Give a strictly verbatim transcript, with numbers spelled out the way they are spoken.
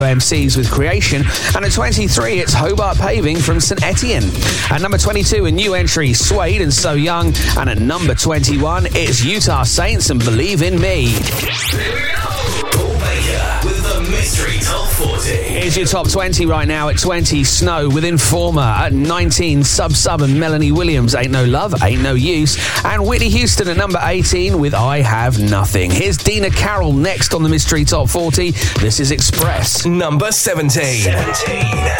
M Cs with Creation. And at twenty-three, it's Hobart Paving from Saint Etienne. At number twenty-two, a new entry, Suede and So Young. And at number twenty-one, it's Utah Saints and Believe in Me. Here we go. Paul Baker with the Mystery Top forty. Here's your top twenty right now. At twenty, Snow with Informer. At nineteen, Sub Sub and Melanie Williams, Ain't No Love, Ain't No Use. And Whitney Houston at number eighteen with I Have Nothing. Here's Dina Carroll next on the Mystery Top forty. This is Express. Number seventeen. seventeen.